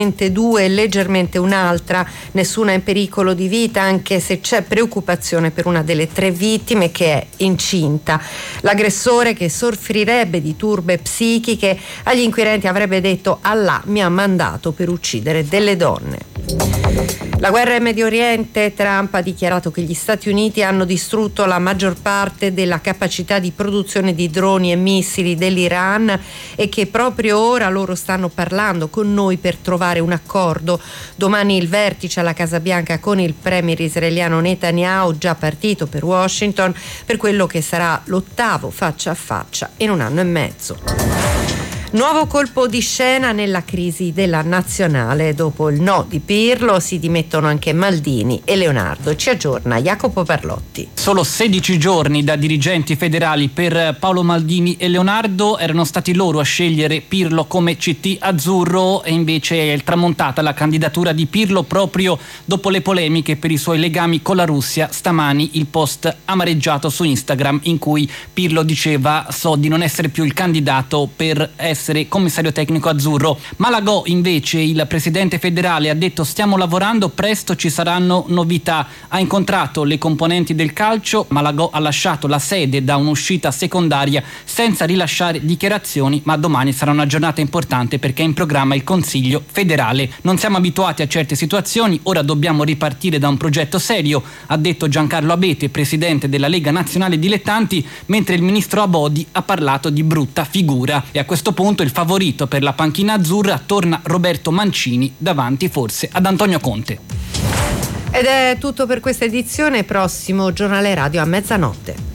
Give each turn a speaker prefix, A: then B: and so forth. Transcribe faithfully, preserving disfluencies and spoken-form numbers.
A: due, leggermente un'altra, nessuna in pericolo di vita, anche se c'è preoccupazione per una delle tre vittime che è incinta. L'aggressore, che soffrirebbe di turbe psichiche, agli inquirenti avrebbe detto: Allah mi ha mandato per uccidere delle donne. La guerra in Medio Oriente. Trump ha dichiarato che gli Stati Uniti hanno distrutto la maggior parte della capacità di produzione di droni e missili dell'Iran e che proprio ora loro stanno parlando con noi per trovare un accordo. Domani il vertice alla Casa Bianca con il premier israeliano Netanyahu, già partito per Washington, per quello che sarà l'ottavo faccia a faccia in un anno e mezzo. Nuovo colpo di scena nella crisi della nazionale. Dopo il no di Pirlo si dimettono anche Maldini e Leonardo. Ci aggiorna Jacopo Parlotti.
B: Solo sedici giorni da dirigenti federali per Paolo Maldini e Leonardo. Erano stati loro a scegliere Pirlo come C T azzurro e invece è tramontata la candidatura di Pirlo proprio dopo le polemiche per i suoi legami con la Russia. Stamani il post amareggiato su Instagram in cui Pirlo diceva: so di non essere più il candidato per essere essere commissario tecnico azzurro. Malagò invece, il presidente federale, ha detto: stiamo lavorando, presto ci saranno novità. Ha incontrato le componenti del calcio. Malagò ha lasciato la sede da un'uscita secondaria senza rilasciare dichiarazioni, ma domani sarà una giornata importante perché è in programma il Consiglio federale. Non siamo abituati a certe situazioni, ora dobbiamo ripartire da un progetto serio, ha detto Giancarlo Abete, presidente della Lega Nazionale Dilettanti, mentre il ministro Abodi ha parlato di brutta figura. E a questo punto il favorito per la panchina azzurra torna Roberto Mancini, davanti forse ad Antonio Conte.
A: Ed è tutto per questa edizione. Prossimo giornale radio a mezzanotte.